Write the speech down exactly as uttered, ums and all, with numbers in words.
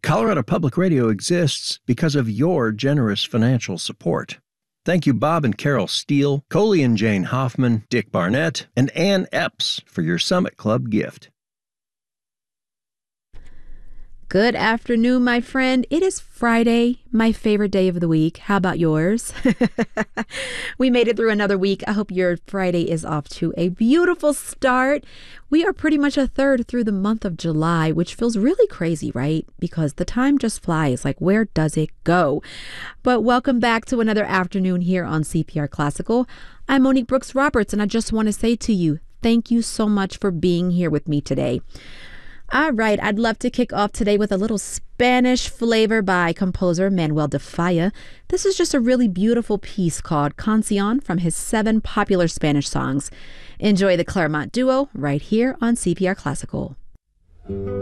Colorado Public Radio exists because of your generous financial support. Thank you, Bob and Carol Steele, Coley and Jane Hoffman, Dick Barnett, and Ann Epps for your Summit Club gift. Good afternoon, my friend. It is Friday, my favorite day of the week. How about yours? We made it through another week. I hope your Friday is off to a beautiful start. We are pretty much a third through the month of July, which feels really crazy, right? Because the time just flies. Like, where does it go? But welcome back to another afternoon here on C P R Classical. I'm Monique Brooks Roberts, and I just want to say to you, thank you so much for being here with me today. All right, I'd love to kick off today with a little Spanish flavor by composer Manuel de Falla. This is just a really beautiful piece called Canción from his seven popular Spanish songs. Enjoy the Claremont Duo right here on C P R Classical.